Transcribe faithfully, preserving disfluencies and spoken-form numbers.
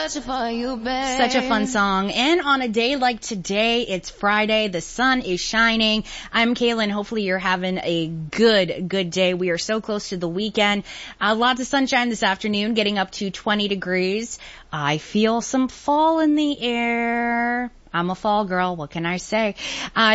Such a fun song. And on a day like today, it's Friday. The sun is shining. I'm Kaylin. Hopefully you're having a good, good day. We are so close to the weekend. Uh, lots of sunshine this afternoon, getting up to twenty degrees. I feel some fall in the air. I'm a fall girl. What can I say? Uh,